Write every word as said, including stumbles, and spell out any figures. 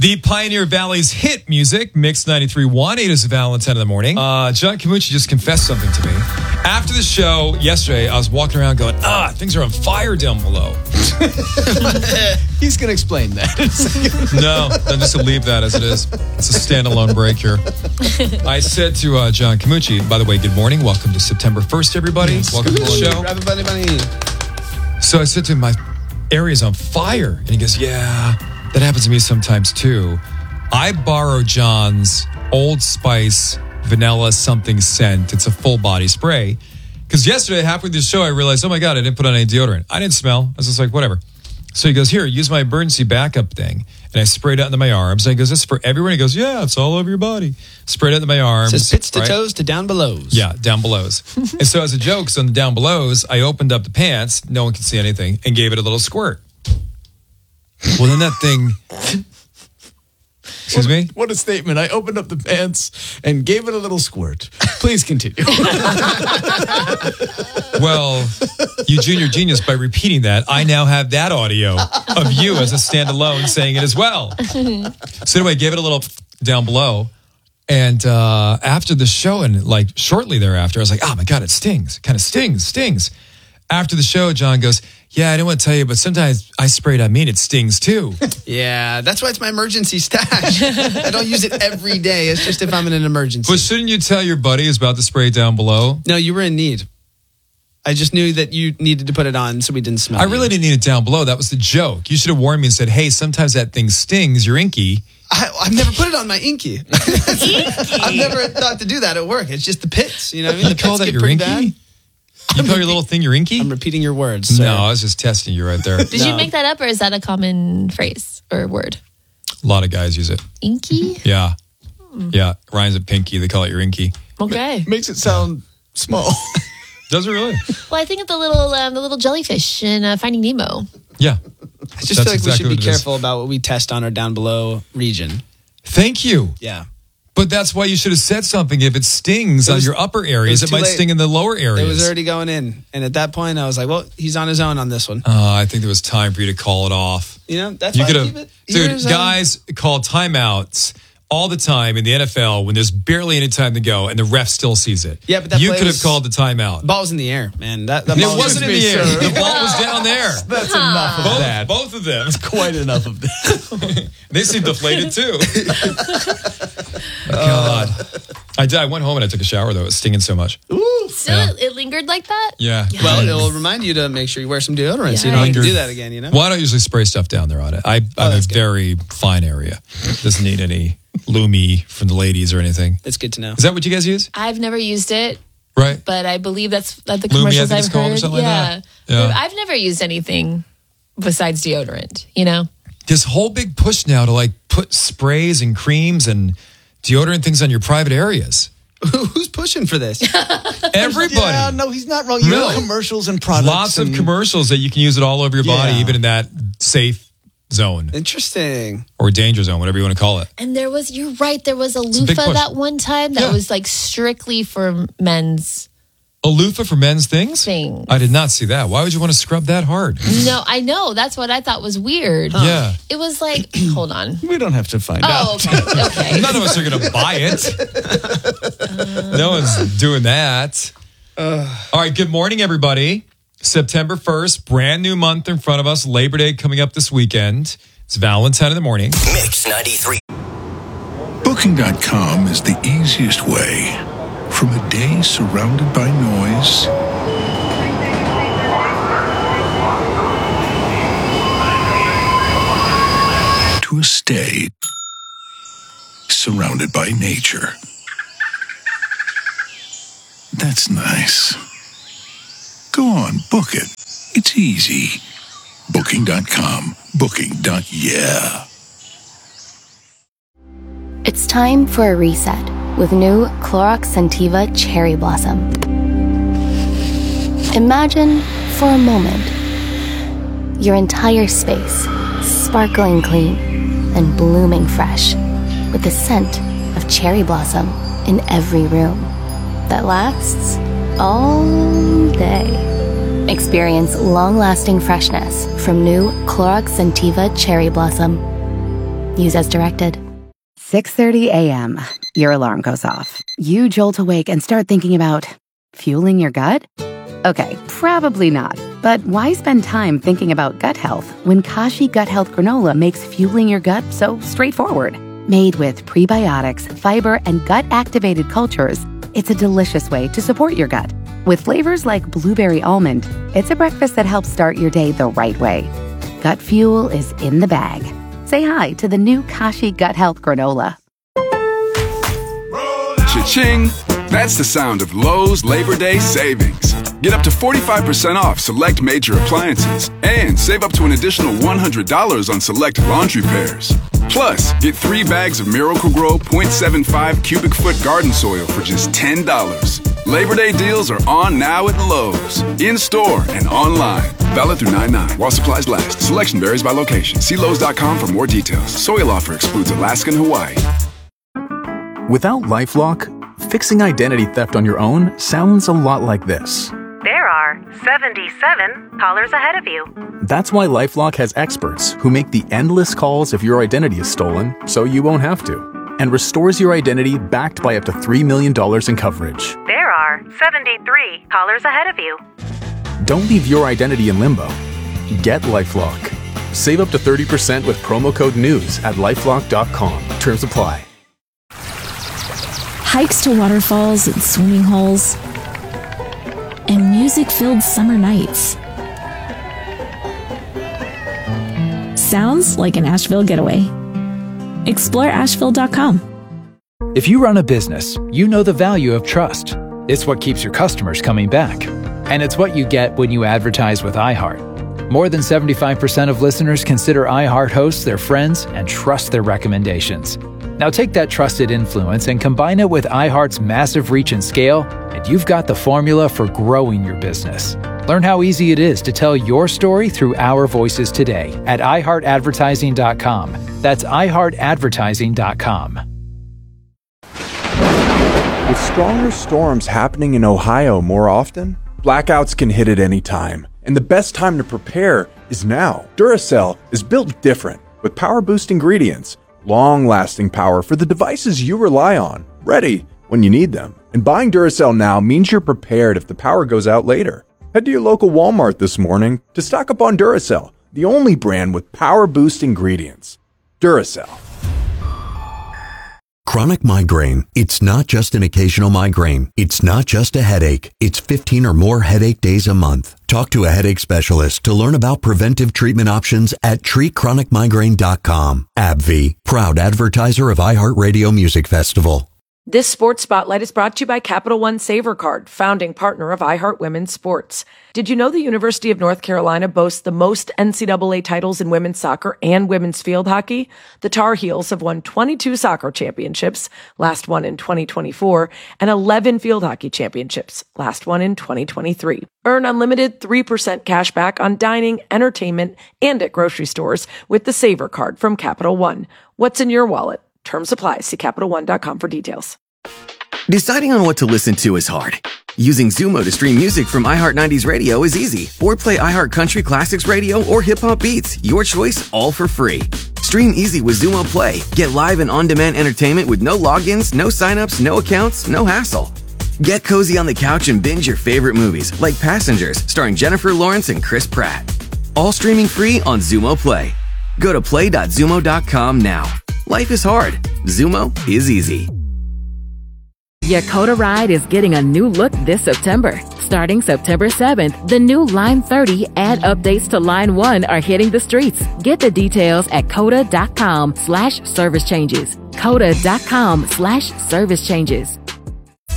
The Pioneer Valley's hit music, Mix ninety-three point one. It is Valentine in the morning. Uh, John Camucci just confessed something to me. After the show yesterday, I was walking around going, ah, things are on fire down below. He's going to explain that. No, I'm just going to leave that as it is. It's a standalone break here. I said to uh, John Camucci, by the way, good morning. Welcome to September first, everybody. Yes. Welcome to the show. Everybody, buddy. So I said to him, my area's on fire. And he goes, yeah, that happens to me sometimes too. I borrow John's Old Spice vanilla something scent. It's a full body spray. Because yesterday, halfway through the show, I realized, oh my God, I didn't put on any deodorant. I didn't smell. I was just like, whatever. So he goes, here, use my emergency backup thing. And I sprayed it into my arms. And he goes, this is for everyone. He goes, yeah, it's all over your body. Sprayed it into my arms. It says pits to right? toes to down belows. Yeah, down belows. And so as a joke, so on the down belows, I opened up the pants. No one could see anything. And gave it a little squirt. Well, then that thing... Excuse what, me? What a statement. I opened up the pants and gave it a little squirt. Please continue. Well, you junior genius, by repeating that, I now have that audio of you as a standalone saying it as well. So anyway, I gave it a little down below. And uh, after the show, and like shortly thereafter, I was like, oh my God, it stings. It kind of stings, stings. After the show, John goes, yeah, I didn't want to tell you, but sometimes I spray it on me and it stings too. Yeah, that's why it's my emergency stash. I don't use it every day. It's just if I'm in an emergency. But shouldn't you tell your buddy who's about to spray it down below? No, you were in need. I just knew that you needed to put it on so we didn't smell I really you. didn't need it down below. That was the joke. You should have warned me and said, hey, sometimes that thing stings. You're inky. I, I've never put it on my inky. Inky? I've never thought to do that at work. It's just the pits. You know what I mean? You The call pits that get your pretty inky? bad. You call your little thing your inky? I'm repeating your words. Sir. No, I was just testing you right there. Did No. you make that up, or is that a common phrase or word? A lot of guys use it. Inky? Yeah. Yeah. Ryan's a pinky. They call it your inky. Okay. Makes it sound small. Does it really? Well, I think of the little um, the little jellyfish in uh, Finding Nemo. Yeah. I just That's feel like exactly we should what be it is. careful about what we test on our down below region. Thank you. Yeah. But that's why you should have said something. If it stings It was- on your upper areas, it was it, might too late. sting in the lower areas. It was already going in. And at that point, I was like, well, he's on his own on this one. Uh, I think there was time for you to call it off. You know, that's You fine. could Keep have, it here dude. as, um, Guys call timeouts all the time in the N F L when there's barely any time to go, and the ref still sees it. Yeah, but that you play could was- have called the timeout. Ball was in the air, man. That, that It ball wasn't in was- the air. The ball was down there. That's enough of Both, that. both of them. Quite enough of that. They seem deflated too. God. I did. I went home and I took a shower though. It was stinging so much. Still, Yeah. it, it lingered like that? Yeah. Well, it'll remind you to make sure you wear some deodorant so you don't have to Yikes. do that again, you know? Well, I don't usually spray stuff down there on it. I, I have a that's good. very fine area. Doesn't need any Lumi from the ladies or anything. It's good to know. Is that what you guys use? I've never used it, Right? but I believe that's that the Lumi, I commercials think it's I've called, or heard. something like yeah. that. Yeah. But I've never used anything besides deodorant, you know? This whole big push now to like put sprays and creams and deodorant things on your private areas. Who's pushing for this? Everybody. Yeah, no, he's not wrong. You know, Really? commercials and products. Lots of and- commercials that you can use it all over your body, Yeah. even in that safe zone Interesting. or danger zone, whatever you want to call it. And there was, you're right, there was a a big loofah push. that one time that Yeah. was like strictly for men's A loofah for men's things? things. I did not see that. Why would you want to scrub that hard? No, I know. That's what I thought was weird. Yeah. It was like, hold on. We don't have to find Oh, out. okay. Okay. None of us are going to buy it. No one's doing that. All right. Good morning, everybody. September first, brand new month in front of us. Labor Day coming up this weekend. It's Valentine in the morning. Mix ninety-three. Booking dot com is the easiest way from a day surrounded by noise to a stay surrounded by nature. That's nice. Go on, book it. It's easy. Booking dot com. Booking. Yeah. It's time for a reset with new Clorox Scentiva Cherry Blossom. Imagine, for a moment, your entire space sparkling clean and blooming fresh with the scent of cherry blossom in every room that lasts all day. Experience long-lasting freshness from new Clorox Scentiva Cherry Blossom. Use as directed. six thirty a.m. Your alarm goes off. You jolt awake and start thinking about fueling your gut? Okay, probably not. But why spend time thinking about gut health when Kashi Gut Health Granola makes fueling your gut so straightforward? Made with prebiotics, fiber, and gut-activated cultures, it's a delicious way to support your gut. With flavors like blueberry almond, it's a breakfast that helps start your day the right way. Gut fuel is in the bag. Say hi to the new Kashi Gut Health Granola. Cha-ching! That's the sound of Lowe's Labor Day savings. Get up to forty-five percent off select major appliances and save up to an additional one hundred dollars on select laundry pairs. Plus, get three bags of Miracle-Gro point seven five cubic foot garden soil for just ten dollars. Labor Day deals are on now at Lowe's, in-store and online. Valid through nine nine while supplies last. Selection varies by location. See Lowe's dot com for more details. Soil offer excludes Alaska and Hawaii. Without LifeLock, fixing identity theft on your own sounds a lot like this. There are seventy-seven callers ahead of you. That's why LifeLock has experts who make the endless calls if your identity is stolen, so you won't have to, and restores your identity backed by up to three million dollars in coverage. There are seventy-three callers ahead of you. Don't leave your identity in limbo. Get LifeLock. Save up to thirty percent with promo code NEWS at lifelock dot com. Terms apply. Hikes to waterfalls and swimming holes, and music-filled summer nights. Sounds like an Asheville getaway. Explore asheville dot com. If you run a business, you know the value of trust. It's what keeps your customers coming back. And it's what you get when you advertise with iHeart. More than seventy-five percent of listeners consider iHeart hosts their friends and trust their recommendations. Now take that trusted influence and combine it with iHeart's massive reach and scale, and you've got the formula for growing your business. Learn how easy it is to tell your story through our voices today at i heart advertising dot com. That's i heart advertising dot com. With stronger storms happening in Ohio more often, blackouts can hit at any time, and the best time to prepare is now. Duracell is built different, with power boost ingredients, long-lasting power for the devices you rely on, ready when you need them. And buying Duracell now means you're prepared if the power goes out later. Head to your local Walmart this morning to stock up on Duracell, the only brand with power boost ingredients. Duracell. Chronic migraine. It's not just an occasional migraine. It's not just a headache. It's fifteen or more headache days a month. Talk to a headache specialist to learn about preventive treatment options at treat chronic migraine dot com. AbbVie, proud advertiser of iHeartRadio Music Festival. This sports spotlight is brought to you by Capital One Saver Card, founding partner of iHeart Women's Sports. Did you know the University of North Carolina boasts the most N C double A titles in women's soccer and women's field hockey? The Tar Heels have won twenty-two soccer championships, last one in twenty twenty-four, and eleven field hockey championships, last one in twenty twenty-three. Earn unlimited three percent cash back on dining, entertainment, and at grocery stores with the Saver Card from Capital One. What's in your wallet? Terms apply. See Capital One dot com for details. Deciding on what to listen to is hard. Using Zumo to stream music from iHeart nineties Radio is easy. Or play iHeart Country Classics Radio or Hip Hop Beats. Your choice, all for free. Stream easy with Zumo Play. Get live and on-demand entertainment with no logins, no signups, no accounts, no hassle. Get cozy on the couch and binge your favorite movies like Passengers, starring Jennifer Lawrence and Chris Pratt. All streaming free on Zumo Play. Go to play dot zumo dot com now. Life is hard. Zumo is easy. Yakota Ride is getting a new look this September. Starting September seventh, the new Line thirty and updates to Line one are hitting the streets. Get the details at coda dot com slash service changes. coda dot com slash service changes.